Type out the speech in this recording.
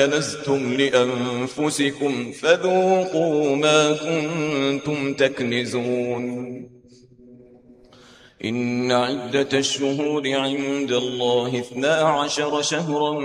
كنزتم لأنفسكم فذوقوا ما كنتم تكنزون إن عدة الشهور عند الله 12 شهرا